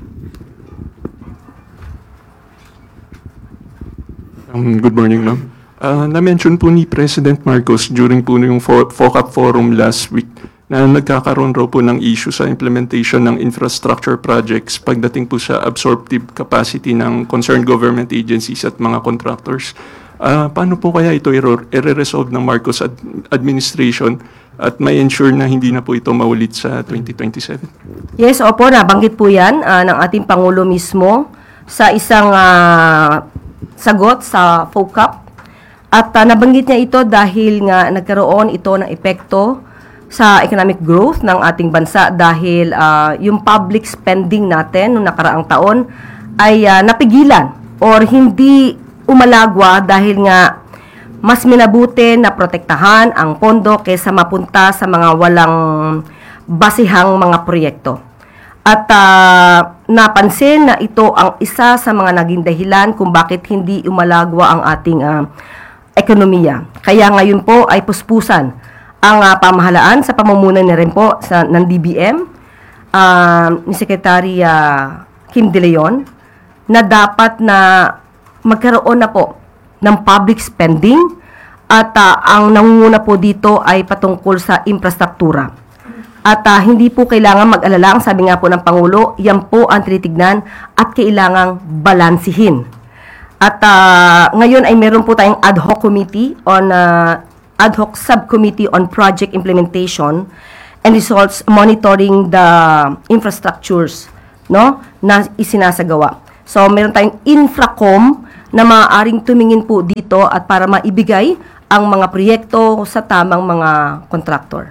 Um, good morning, ma'am. Uh, na-mention po ni President Marcos during po yung FOCAP forum last week na nagkakaroon raw po ng issue sa implementation ng infrastructure projects pagdating po sa absorptive capacity ng concerned government agencies at mga contractors. Uh, paano po kaya ito i-resolve ng Marcos ad- administration at may ensure na hindi na po ito maulit sa twenty twenty-seven? Yes, opo, nabanggit po yan uh, ng ating Pangulo mismo sa isang uh, sagot sa FOCAP. At uh, nabanggit niya ito dahil nga nagkaroon ito ng epekto sa economic growth ng ating bansa dahil uh, yung public spending natin noong nakaraang taon ay uh, napigilan or hindi umalagwa dahil nga mas minabuti na protektahan ang pondo kaysa mapunta sa mga walang basihang mga proyekto. At ah, napansin na ito ang isa sa mga naging dahilan kung bakit hindi umalagwa ang ating ah, ekonomiya. Kaya ngayon po ay puspusan ang ah, pamahalaan sa pamumuno na rin po sa, ng D B M, ah, ni Secretary ah, Kim De Leon, na dapat na magkaroon na po ng public spending at ah, ang nangunguna po dito ay patungkol sa infrastruktura. At ah, hindi po kailangan mag-alala, ang sabi nga po ng Pangulo, yan po ang tinitignan at kailangang balansihin. At ah, ngayon ay meron po tayong ad hoc committee on ah, ad hoc subcommittee on project implementation and results monitoring the infrastructures, no, na isinasagawa. So meron tayong Infracom na maaaring tumingin po dito at para maibigay ang mga proyekto sa tamang mga contractor.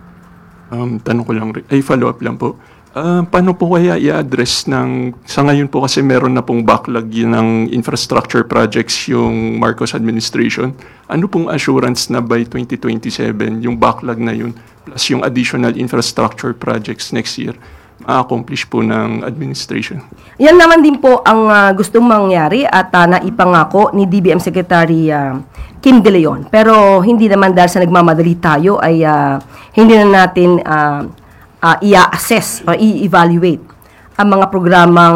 Um, tanong ko lang, rin- ay follow-up lang po. Ah, paano po kaya i-address ng, sa ngayon po kasi meron na pong backlog yun ng infrastructure projects yung Marcos administration. Ano pong assurance na by twenty twenty-seven, yung backlog na yun, plus yung additional infrastructure projects next year, ma-accomplish po ng administration? Yan naman din po ang ah, gustong mangyari at ah, naipangako ni D B M Secretary ah, Kim De Leon. Pero hindi naman dahil sa nagmamadali tayo ay ah, hindi na natin ah, ah, i-assess o i-evaluate ang mga programang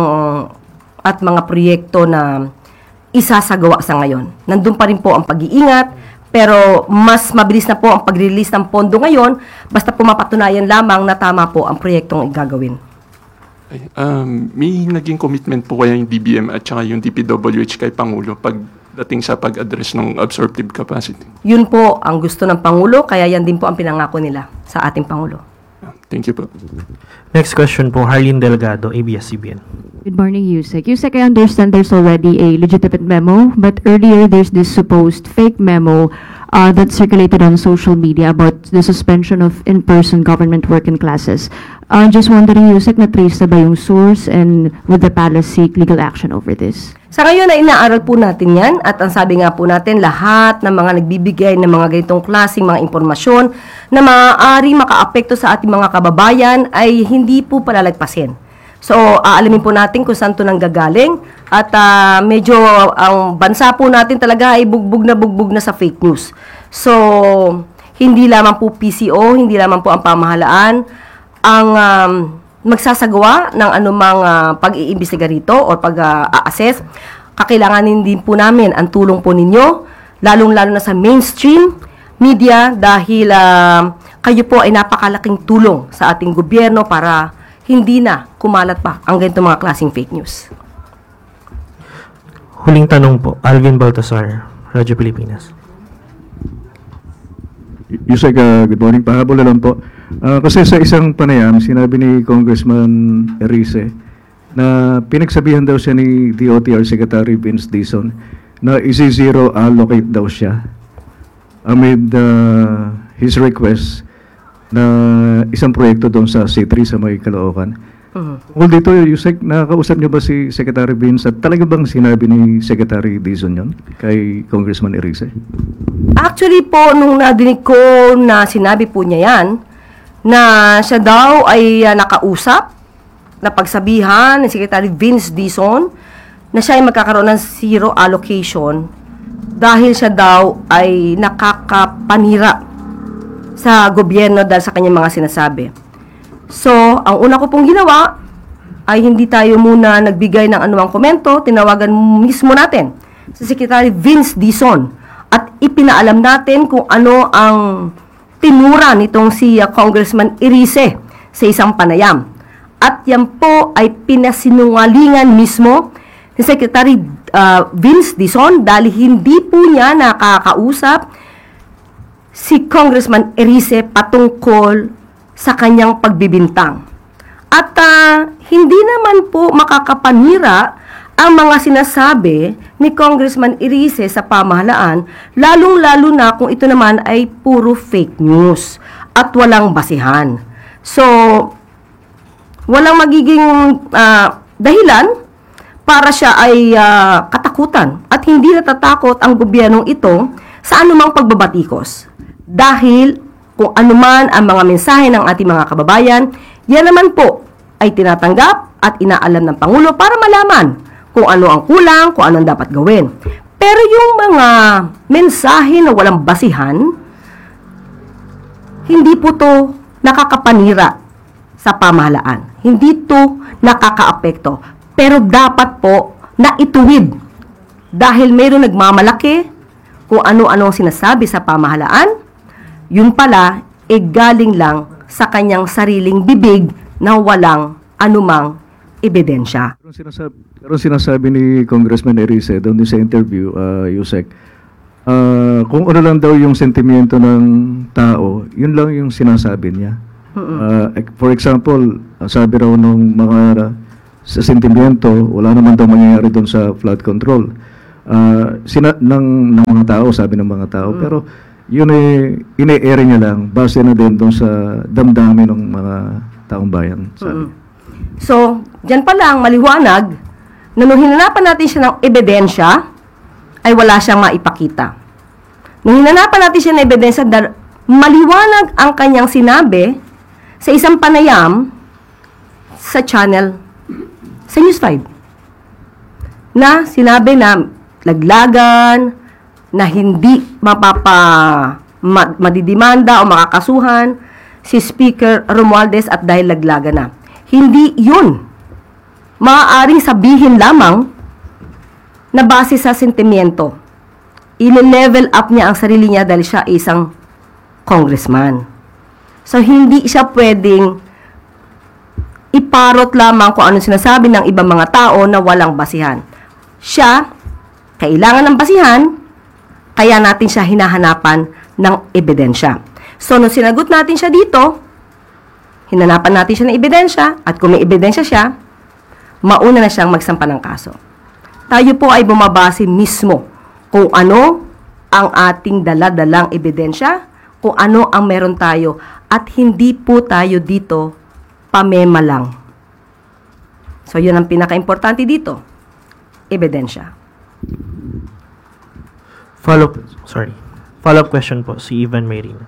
at mga proyekto na isasagawa sa ngayon. Nandun pa rin po ang pag-iingat, pero mas mabilis na po ang pag-release ng pondo ngayon basta po mapatunayan lamang na tama po ang proyektong igagawin. Ay, um, may naging commitment po kaya yung D B M at saka yung D P W H kay Pangulo pagdating sa pag-address ng absorptive capacity? Yun po ang gusto ng Pangulo, kaya yan din po ang pinangako nila sa ating Pangulo. Thank you po. Next question po, Harleen Delgado, A B S C B N. Good morning, Yusek. Yusek, I understand there's already a legitimate memo, but earlier there's this supposed fake memo uh, that circulated on social media about the suspension of in-person government work in classes. Uh, just wondering, Yusek, na-trace na ba yung source and would the palace seek legal action over this? Sa ngayon na inaaral po natin yan at ang sabi nga po natin, lahat ng mga nagbibigay ng mga ganitong klaseng mga impormasyon na maaari makaapekto sa ating mga kababayan ay hindi po palalagpasin. So, aalamin po natin kung saan ito nanggagaling at uh, medyo ang bansa po natin talaga ay bugbog na bugbog na sa fake news. So, hindi lamang po P C O, hindi lamang po ang pamahalaan ang um, magsasagawa ng anumang uh, pag-iimbestiga rito o pag-a-assess. Kakailanganin din po namin ang tulong po ninyo, lalong-lalo na sa mainstream media dahil uh, kayo po ay napakalaking tulong sa ating gobyerno para hindi na kumalat pa ang ganitong mga klaseng fake news. Huling tanong po, Alvin Baltasar, Radyo Pilipinas. Yusek, uh, good morning. Pahabol na lang po. Uh, kasi sa isang panayam, sinabi ni Congressman Erice na pinagsabihan daw siya ni D O T R Secretary Vince Dizon na isi-zero allocate daw siya amid uh, his request na isang proyekto doon sa C three sa may Caloocan. Uh-huh. Well, dito, Yusek, nakakausap niyo ba si Secretary Vince at talaga bang sinabi ni Secretary Dizon yun kay Congressman Erice? Actually po, nung nadinig ko na sinabi po niya yan, na siya daw ay uh, nakausap, na pagsabihan ni Secretary Vince Dizon na siya ay magkakaroon ng zero allocation dahil siya daw ay nakakapanira sa gobyerno dahil sa kanyang mga sinasabi. So, ang una ko pong ginawa ay hindi tayo muna nagbigay ng anumang komento, tinawagan mismo natin si Secretary Vince Dizon at ipinaalam natin kung ano ang tinura nitong si uh, Congressman Erice sa isang panayam. At yan po ay pinasinungalingan mismo ni Secretary uh, Vince Dizon dahil hindi po niya nakakausap si Congressman Erice patungkol sa kanyang pagbibintang. At uh, hindi naman po makakapanira ang mga sinasabi ni Congressman Erice sa pamahalaan, lalong-lalo na kung ito naman ay puro fake news at walang basihan. So, walang magiging uh, dahilan para siya ay uh, katakutan at hindi natatakot ang gobyernong ito sa anumang pagbabatikos. Dahil kung anuman ang mga mensahe ng ating mga kababayan, yan naman po ay tinatanggap at inaalam ng Pangulo para malaman kung ano ang kulang, kung ano ang dapat gawin. Pero yung mga mensahe na walang basihan, hindi po to nakakapanira sa pamahalaan. Hindi to nakakaapekto. Pero dapat po na ituwid dahil mayroong nagmamalaki kung ano-ano ang sinasabi sa pamahalaan, yun pala, e galing lang sa kanyang sariling bibig na walang anumang ebidensya. Pero sinasabi, pero sinasabi ni Congressman Erice doon din sa interview, uh, Yusek, uh, kung ano lang daw yung sentimiento ng tao, yun lang yung sinasabi niya. Uh, for example, uh, sabi raw nung mga sa sentimiento, wala naman daw mangyayari doon sa flood control. Uh, sina ng, ng mga tao, sabi ng mga tao, pero yun ay ine-air niya lang, base na din doon sa damdamin ng mga taong bayan. Sabi. So, dyan pa lang maliwanag na nung hinanapan natin siya ng ebidensya, ay wala siyang maipakita. Nung hinanapan natin siya ng ebidensya, dahil maliwanag ang kanyang sinabi sa isang panayam sa channel, sa News five, na sinabi na laglagan, na hindi mapapa ma, madidimanda o makakasuhan si Speaker Romualdez at dahil laglagan na. Hindi yun. Maaaring sabihin lamang na base sa sentimiento. I-level up niya ang sarili niya dahil siya isang congressman. So, hindi siya pwedeng iparot lamang kung anong sinasabi ng ibang mga tao na walang basihan. Siya, kailangan ng basihan, kaya natin siya hinahanapan ng ebidensya. So, nung sinagot natin siya dito, hinanapan natin siya ng ebidensya, at kung may ebidensya siya, mauna na siyang magsampa ng kaso. Tayo po ay bumabase mismo kung ano ang ating dala-dalang ebidensya, kung ano ang meron tayo, at hindi po tayo dito pamema lang. So, yun ang pinaka-importante dito, ebidensya. Follow sorry. Follow-up question po si Ivan Mayrina.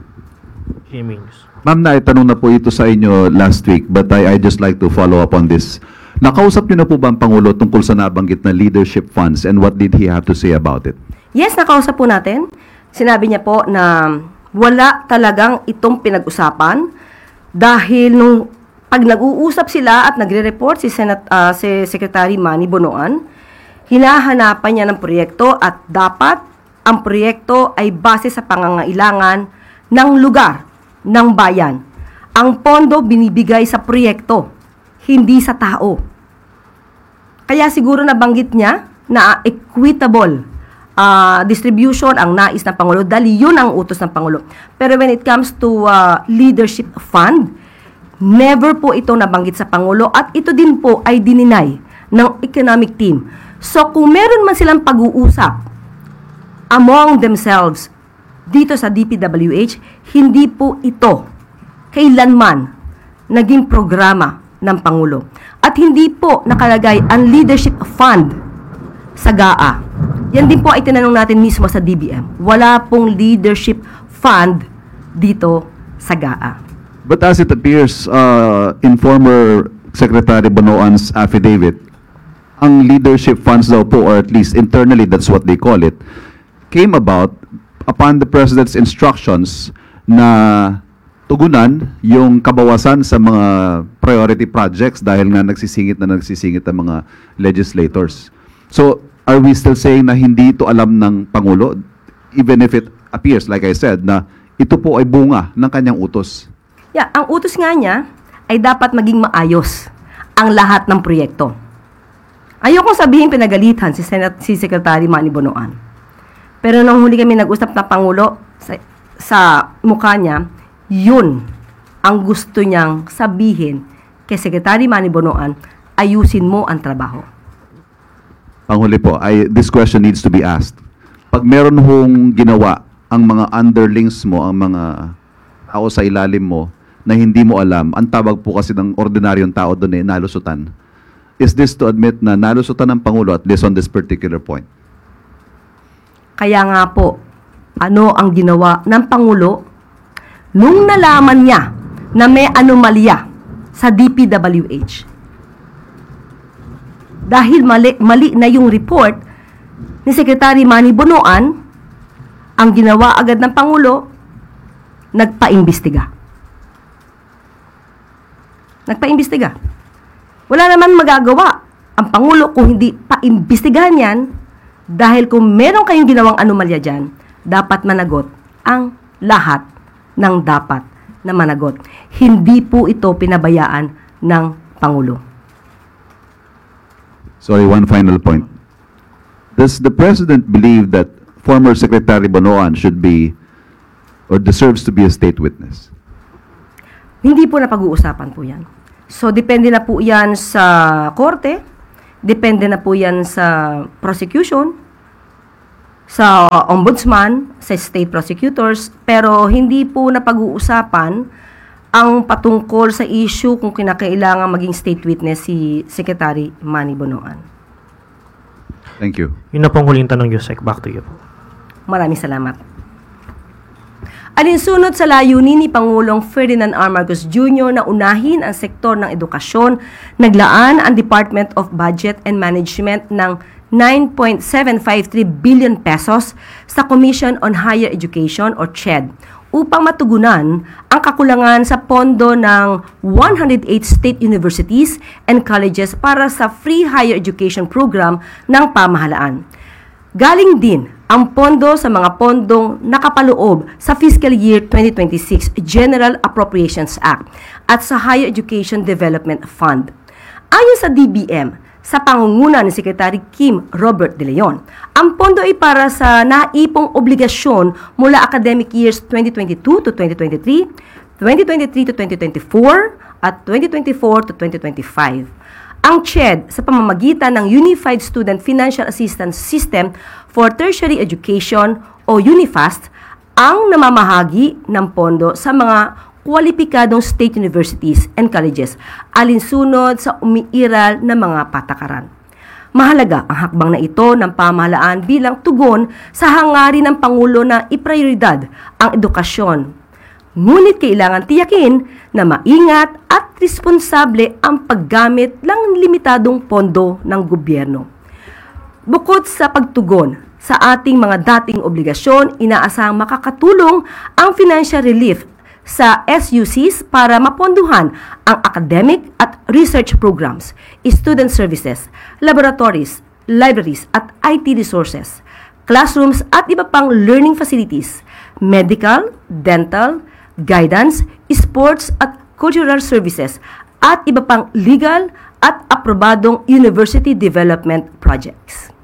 G M A News. Ma'am, naitanong na po ito sa inyo last week, but I, I just like to follow up on this. Nakausap niyo na po ba ang Pangulo tungkol sa nabanggit na leadership funds and what did he have to say about it? Yes, nakausap po natin. Sinabi niya po na wala talagang itong pinag-usapan dahil nung pag nag-uusap sila at nagre-report si, Senat, uh, si Secretary Manny Bonoan, hinahanapan niya ng proyekto at dapat ang proyekto ay base sa pangangailangan ng lugar, ng bayan. Ang pondo binibigay sa proyekto, hindi sa tao. Kaya siguro nabanggit niya na equitable uh, distribution ang nais ng Pangulo dahil yun ang utos ng Pangulo. Pero when it comes to uh, leadership fund, never po ito nabanggit sa Pangulo at ito din po ay dininay ng economic team. So kung meron man silang pag-uusap among themselves dito sa D P W H, hindi po ito kailanman naging programa ng Pangulo. At hindi po nakalagay ang leadership fund sa G A A. Yan din po ay tinanong natin mismo sa D B M. Wala pong leadership fund dito sa G A A. But as it appears uh, in former Secretary Bonoan's affidavit, ang leadership funds daw po, or at least internally that's what they call it, came about upon the President's instructions na tugunan yung kabawasan sa mga priority projects dahil nga nagsisingit na nagsisingit ang mga legislators. So, are we still saying na hindi ito alam ng Pangulo, even if it appears, like I said, na ito po ay bunga ng kanyang utos? Yeah, ang utos nga niya ay dapat maging maayos ang lahat ng proyekto. Ayoko sabihin pinagalitan si, Senat, si Secretary Manny Bonoan. Pero nung huli kami nag-usap na Pangulo, sa, sa mukha niya, yun ang gusto niyang sabihin kay Secretary Manny Bonoan, ayusin mo ang trabaho. Panghuli po, I, this question needs to be asked. Pag meron hong ginawa ang mga underlings mo, ang mga tao sa ilalim mo, na hindi mo alam, ang tawag po kasi ng ordinaryong tao doon eh, nalusutan. Is this to admit na nalusutan ng Pangulo at least on this particular point? Kaya nga po, ano ang ginawa ng Pangulo Nung nalaman niya na may anomalya sa D P W H, dahil mali, mali na yung report ni Secretary Manny Bonoan, ang ginawa agad ng Pangulo, nagpaimbestiga. Nagpaimbestiga. Wala naman magagawa ang Pangulo kung hindi paimbestigahan yan, dahil kung meron kayong ginawang anomalya dyan, dapat managot ang lahat ng dapat na managot. Hindi po ito pinabayaan ng Pangulo. Sorry, one final point. Does the President believe that former Secretary Bonoan should be or deserves to be a state witness? Hindi po na pag-uusapan po yan. So, depende na po yan sa korte, depende na po yan sa prosecution, sa ombudsman, sa state prosecutors, pero hindi po na pag-uusapan ang patungkol sa issue kung kinakailangan maging state witness si Secretary Manny Bonoan. Thank you. Yun na pong huling tanong, Yusek. Back to you. Maraming salamat. Alinsunod sa layunin ni Pangulong Ferdinand R. Marcos Junior na unahin ang sektor ng edukasyon, naglaan ang Department of Budget and Management ng nine point seven five three billion pesos sa Commission on Higher Education o C H E D upang matugunan ang kakulangan sa pondo ng one hundred eight state universities and colleges para sa free higher education program ng pamahalaan. Galing din ang pondo sa mga pondong nakapaloob sa Fiscal Year twenty twenty-six General Appropriations Act at sa Higher Education Development Fund. Ayon sa D B M, sa pangunguna ni Secretary Kim Robert De Leon, ang pondo ay para sa naipong obligasyon mula academic years twenty twenty-two to twenty twenty-three, twenty twenty-three to twenty twenty-four, at twenty twenty-four to twenty twenty-five. Ang C H E D sa pamamagitan ng Unified Student Financial Assistance System for Tertiary Education o UNIFAST ang namamahagi ng pondo sa mga kwalipikadong state universities and colleges alinsunod sa umiiral na mga patakaran. Mahalaga ang hakbang na ito ng pamahalaan bilang tugon sa hangarin ng Pangulo na iprioridad ang edukasyon. Ngunit kailangan tiyakin na maingat at responsable ang paggamit ng limitadong pondo ng gobyerno. Bukod sa pagtugon sa ating mga dating obligasyon, inaasahang makakatulong ang financial relief sa S U Cs para maponduhan ang academic at research programs, student services, laboratories, libraries at I T resources, classrooms at iba pang learning facilities, medical, dental, guidance, sports at cultural services, at iba pang legal at aprobadong university development projects.